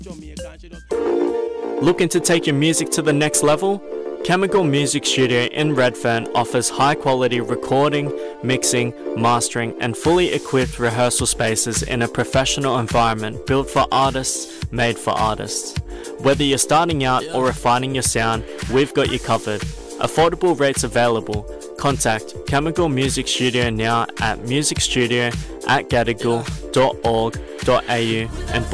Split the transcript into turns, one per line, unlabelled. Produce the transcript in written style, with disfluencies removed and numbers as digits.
Looking to take your music to the next level? Chemical Music Studio in Redfern offers high-quality recording, mixing, mastering, and fully equipped rehearsal spaces in a professional environment built for artists, made for artists. Whether you're starting out or refining your sound, we've got you covered. Affordable rates available. Contact Chemical Music Studio now at musicstudio@gadigal.org.au and